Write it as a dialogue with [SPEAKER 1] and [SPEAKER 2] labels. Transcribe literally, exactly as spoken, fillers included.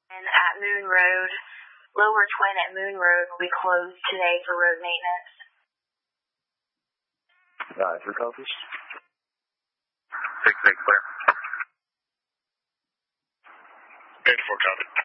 [SPEAKER 1] And at Moon Road, Lower Twin at Moon Road will be closed today for road maintenance.
[SPEAKER 2] Alright, for copies.
[SPEAKER 3] Six six clear.
[SPEAKER 2] Eight four copy.